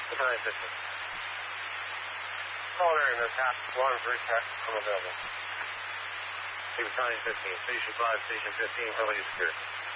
Battalion 15. Call area, no task 1, brief task, I'm available. Battalion 15, Station 5, Station 15, totally secure.